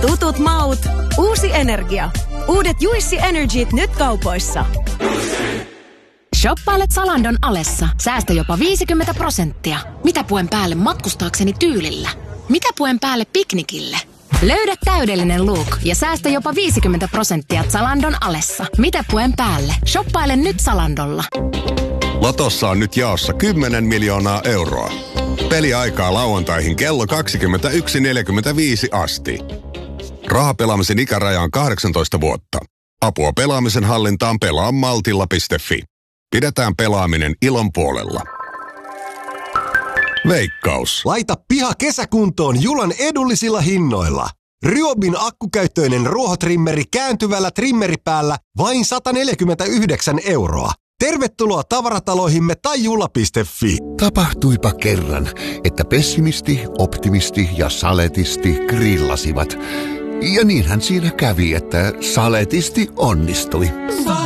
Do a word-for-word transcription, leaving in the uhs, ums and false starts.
Tutut maut, uusi energia. Uudet Juicy Energyt nyt kaupoissa. Shoppailet Zalandon alessa. Säästä jopa viisikymmentä prosenttia. Mitä puen päälle matkustaakseni tyylillä? Mitä puen päälle piknikille? Löydä täydellinen look ja säästä jopa viisikymmentä prosenttia Zalandon alessa. Mitä puen päälle? Shoppaile nyt Zalandolla. Lotossa on nyt jaossa kymmenen miljoonaa euroa. Peliaikaa lauantaihin kello kaksikymmentäyksi neljäkymmentäviisi asti. Rahapelaamisen ikäraja on kahdeksantoista vuotta. Apua pelaamisen hallintaan pelaa maltilla piste fi. Pidetään pelaaminen ilon puolella. Veikkaus. Laita piha kesäkuntoon Julan edullisilla hinnoilla. Ryobin akkukäyttöinen ruohotrimmeri kääntyvällä trimmeripäällä vain sata neljäkymmentäyhdeksän euroa. Tervetuloa tavarataloihimme tai jula piste fi. Tapahtuipa kerran, että pessimisti, optimisti ja saletisti grillasivat. Ja niinhän siinä kävi, että saletisti onnistui.